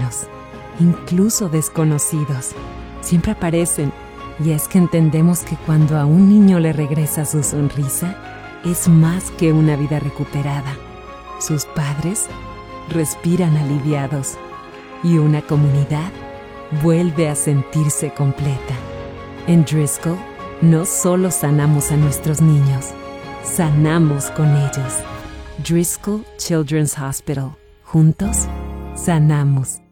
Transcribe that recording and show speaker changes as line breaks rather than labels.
humanos, incluso desconocidos. Siempre aparecen, y es que entendemos que cuando a un niño le regresa su sonrisa, es más que una vida recuperada. Sus padres respiran aliviados y una comunidad vuelve a sentirse completa. En Driscoll, no solo sanamos a nuestros niños, sanamos con ellos. Driscoll Children's Hospital. Juntos, sanamos.